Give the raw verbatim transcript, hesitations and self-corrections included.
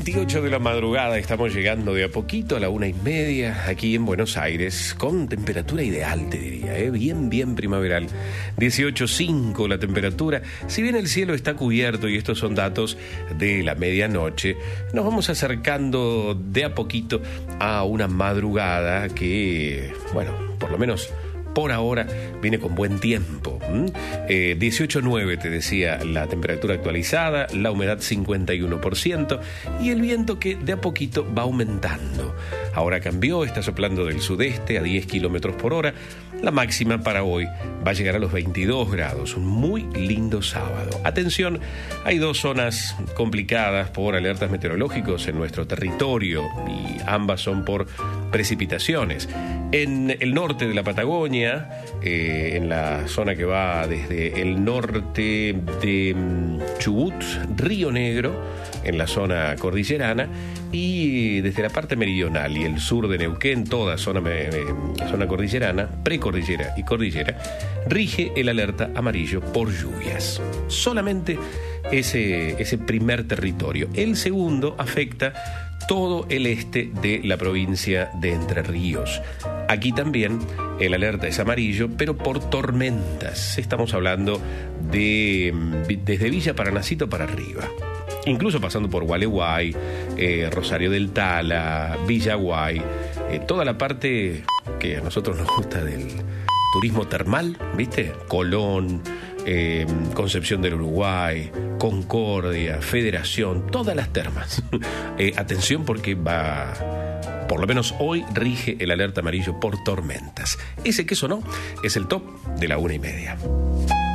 veintiocho de la madrugada, estamos llegando de a poquito a la una y media aquí en Buenos Aires, con temperatura ideal, te diría, ¿eh? bien, bien primaveral. dieciocho coma cinco la temperatura. Si bien el cielo está cubierto y estos son datos de la medianoche, nos vamos acercando de a poquito a una madrugada que, bueno, por lo menos por ahora viene con buen tiempo. ¿Mm? Eh, dieciocho coma nueve te decía la temperatura actualizada, la humedad cincuenta y uno por ciento y el viento que de a poquito va aumentando. Ahora cambió, está soplando del sudeste a diez kilómetros por hora. La máxima para hoy va a llegar a los veintidós grados, un muy lindo sábado. Atención, hay dos zonas complicadas por alertas meteorológicos en nuestro territorio y ambas son por precipitaciones. En el norte de la Patagonia, eh, en la zona que va desde el norte de Chubut, Río Negro, en la zona cordillerana, y desde la parte meridional y el sur de Neuquén, toda zona, eh, zona cordillerana, precordillera y cordillera, rige el alerta amarillo por lluvias. Solamente ese, ese primer territorio. El segundo afecta todo el este de la provincia de Entre Ríos. Aquí también el alerta es amarillo, pero por tormentas. Estamos hablando de desde Villa Paranacito para arriba, incluso pasando por Gualeguay, eh, Rosario del Tala, Villaguay, eh, toda la parte que a nosotros nos gusta del turismo termal, ¿viste? Colón, eh, Concepción del Uruguay, Concordia, Federación, todas las termas. eh, atención porque va, por lo menos hoy rige el alerta amarillo por tormentas. Ese que sonó es el top de la una y media.